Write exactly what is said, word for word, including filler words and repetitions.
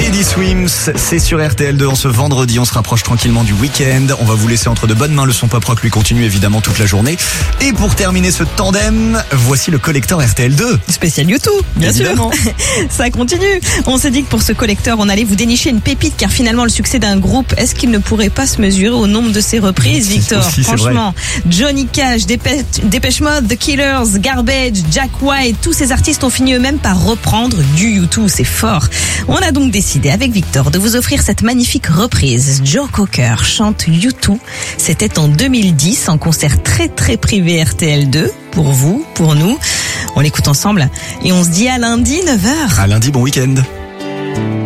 Teddy Swims, c'est sur R T L deux en ce vendredi. On se rapproche tranquillement du week-end. On va vous laisser entre de bonnes mains. Le son pop rock lui continue évidemment toute la journée. Et pour terminer ce tandem, voici le collector R T L deux. Spécial YouTube, bien évidemment. sûr. Ça continue. On s'est dit que pour ce collector, on allait vous dénicher une pépite, car finalement le succès d'un groupe, est-ce qu'il ne pourrait pas se mesurer au nombre de ses reprises, Victor? Si, Franchement, Johnny Cash, Dépêche, Dépêche Mode, The Killers, Garbage, Jack White, tous ces artistes ont fini eux-mêmes par reprendre du U deux. C'est fort. On a donc décidé avec Victor de vous offrir cette magnifique reprise. Joe Cocker chante U deux. C'était en deux mille dix, en concert très très privé R T L deux. Pour vous, pour nous. On l'écoute ensemble et on se dit à lundi neuf heures. À lundi, bon week-end.